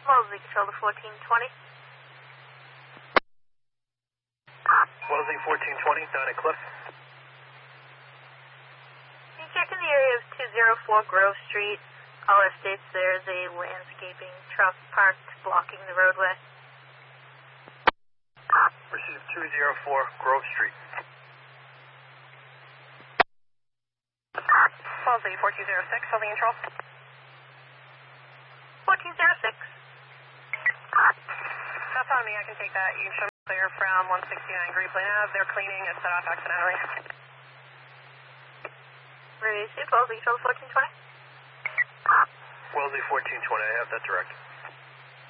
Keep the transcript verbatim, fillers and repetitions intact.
Wellesley, control to fourteen twenty. Wellesley fourteen twenty, down at Cliff. Can you check in the area of two oh four Grove Street? Caller states there's a landscaping truck parked blocking the roadway. Received two oh four Grove Street. Wellesley fourteen oh six, holding control. fourteen oh six. That's on me, I can take that. You can show me clear from one sixty-nine Great Plain Ave. They're cleaning, it set off accidentally. Received, Wellesley, control fourteen twenty. Wellesley fourteen twenty, I have that direct.